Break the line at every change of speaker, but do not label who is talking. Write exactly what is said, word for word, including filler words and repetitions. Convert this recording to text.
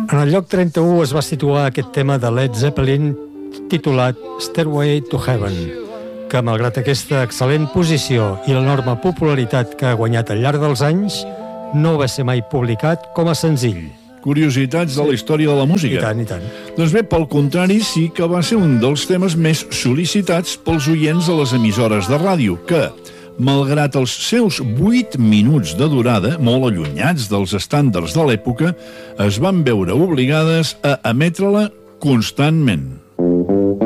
En el lloc trenta-u es va situar aquest tema de Led Zeppelin titulat Stairway to Heaven, que malgrat aquesta excel·lent posició i l'enorme popularitat que ha guanyat al llarg dels anys, no va ser mai publicat com a senzill.
Curiositats de la història de la música.
I tant, i tant.
Doncs bé, pel contrari, sí que va ser un dels temes més sol·licitats pels oients de les emissores de ràdio, que, malgrat els seus vuit minuts de durada, molt allunyats dels estàndards de l'època, es van veure obligades a emetre-la constantment.